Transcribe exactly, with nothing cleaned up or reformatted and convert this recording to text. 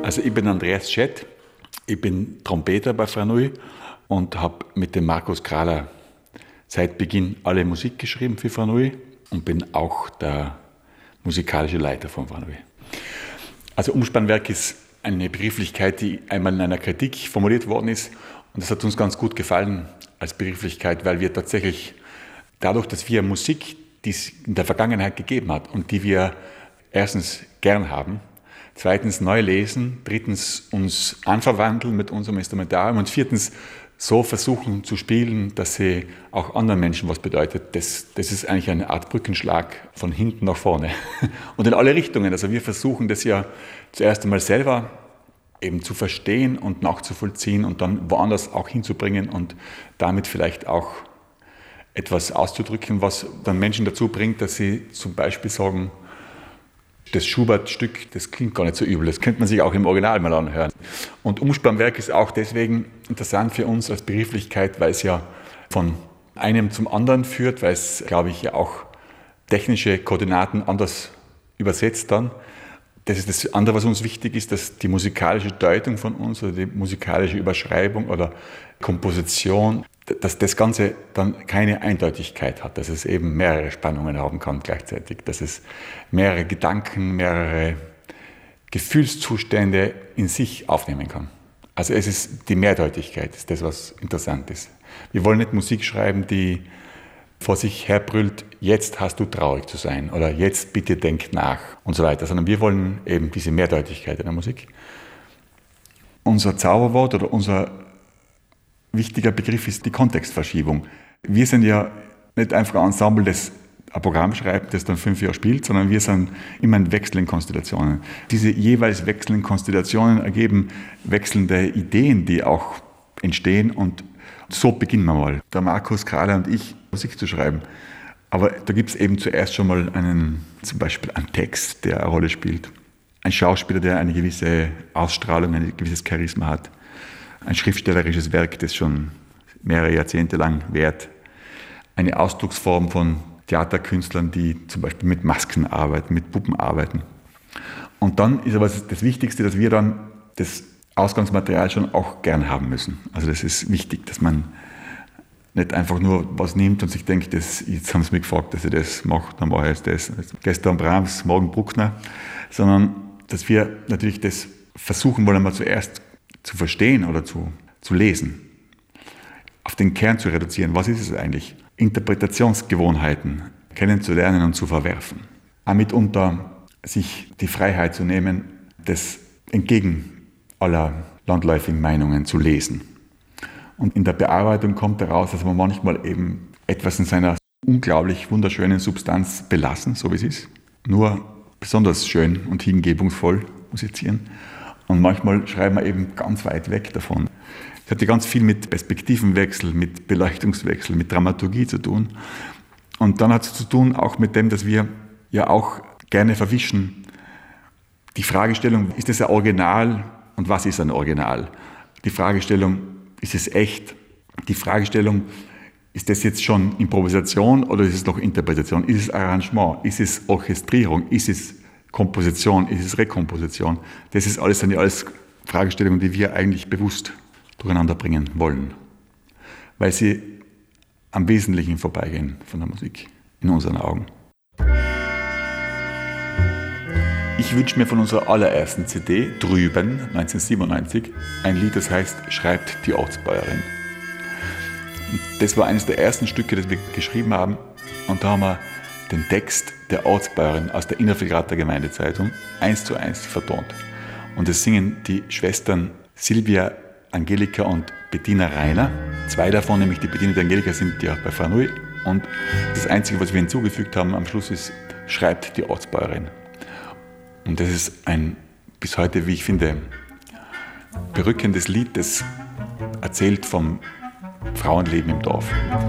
Also ich bin Andreas Schett, ich bin Trompeter bei Frau Nui und habe mit dem Markus Krahler seit Beginn alle Musik geschrieben für Frau Nui und bin auch der musikalische Leiter von Frau Nui. Also Umspannwerk ist eine Begrifflichkeit, die einmal in einer Kritik formuliert worden ist und das hat uns ganz gut gefallen als Begrifflichkeit, weil wir tatsächlich dadurch, dass wir Musik, die es in der Vergangenheit gegeben hat und die wir erstens gern haben, zweitens neu lesen, drittens uns anverwandeln mit unserem Instrumentarium und viertens so versuchen zu spielen, dass sie auch anderen Menschen was bedeutet. Das, das ist eigentlich eine Art Brückenschlag von hinten nach vorne und in alle Richtungen. Also wir versuchen das ja zuerst einmal selber eben zu verstehen und nachzuvollziehen und dann woanders auch hinzubringen und damit vielleicht auch etwas auszudrücken, was dann Menschen dazu bringt, dass sie zum Beispiel sagen, das Schubert-Stück, das klingt gar nicht so übel, das könnte man sich auch im Original mal anhören. Und Umspannwerk ist auch deswegen interessant für uns als Begrifflichkeit, weil es ja von einem zum anderen führt, weil es, glaube ich, ja auch technische Koordinaten anders übersetzt dann. Das ist das andere, was uns wichtig ist, dass die musikalische Deutung von uns oder die musikalische Überschreibung oder Komposition, dass das Ganze dann keine Eindeutigkeit hat, dass es eben mehrere Spannungen haben kann gleichzeitig, dass es mehrere Gedanken, mehrere Gefühlszustände in sich aufnehmen kann. Also es ist die Mehrdeutigkeit, ist das, was interessant ist. Wir wollen nicht Musik schreiben, die vor sich herbrüllt, jetzt hast du traurig zu sein oder jetzt bitte denk nach und so weiter, sondern wir wollen eben diese Mehrdeutigkeit in der Musik. Unser Zauberwort oder unser wichtiger Begriff ist die Kontextverschiebung. Wir sind ja nicht einfach ein Ensemble, das ein Programm schreibt, das dann fünf Jahre spielt, sondern wir sind immer in wechselnden Konstellationen. Diese jeweils wechselnden Konstellationen ergeben wechselnde Ideen, die auch entstehen und so beginnen wir mal. Der Markus Krahler und ich, Musik zu schreiben. Aber da gibt es eben zuerst schon mal einen, zum Beispiel einen Text, der eine Rolle spielt. Ein Schauspieler, der eine gewisse Ausstrahlung, ein gewisses Charisma hat. Ein schriftstellerisches Werk, das schon mehrere Jahrzehnte lang währt. Eine Ausdrucksform von Theaterkünstlern, die zum Beispiel mit Masken arbeiten, mit Puppen arbeiten. Und dann ist aber das Wichtigste, dass wir dann das Ausgangsmaterial schon auch gern haben müssen. Also das ist wichtig, dass man nicht einfach nur was nimmt und sich denkt, das, jetzt haben sie mich gefragt, dass ich das mache, dann mache ich jetzt das. Gestern Brahms, morgen Bruckner. Sondern dass wir natürlich das versuchen wollen, mal zuerst zu verstehen oder zu, zu lesen, auf den Kern zu reduzieren. Was ist es eigentlich? Interpretationsgewohnheiten kennenzulernen und zu verwerfen. Auch mitunter sich die Freiheit zu nehmen, das entgegen aller landläufigen Meinungen zu lesen. Und in der Bearbeitung kommt heraus, dass man manchmal eben etwas in seiner unglaublich wunderschönen Substanz belassen, so wie es ist, nur besonders schön und hingebungsvoll musizieren. Und manchmal schreiben wir eben ganz weit weg davon. Das hat ja ganz viel mit Perspektivenwechsel, mit Beleuchtungswechsel, mit Dramaturgie zu tun. Und dann hat es zu tun auch mit dem, dass wir ja auch gerne verwischen die Fragestellung, ist das ein Original und was ist ein Original? Die Fragestellung, ist es echt? Die Fragestellung, ist das jetzt schon Improvisation oder ist es noch Interpretation? Ist es Arrangement? Ist es Orchestrierung? Ist es Komposition? Ist es Rekomposition? Das ist alles, sind ja alles Fragestellungen, die wir eigentlich bewusst durcheinander bringen wollen, weil sie am Wesentlichen vorbeigehen von der Musik, in unseren Augen. Ich wünsche mir von unserer allerersten C D, Drüben, neunzehnhundertsiebenundneunzig, ein Lied, das heißt Schreibt die Ortsbäuerin. Das war eines der ersten Stücke, das wir geschrieben haben und da haben wir den Text der Ortsbäuerin aus der Innervillgrater Gemeindezeitung eins zu eins vertont. Und das singen die Schwestern Silvia Angelika und Bettina Rainer. Zwei davon, nämlich die Bettina und die Angelika, sind ja bei Frau Nui. Und das Einzige, was wir hinzugefügt haben am Schluss ist, schreibt die Ortsbäuerin. Und das ist ein bis heute, wie ich finde, berückendes Lied, das erzählt vom Frauenleben im Dorf.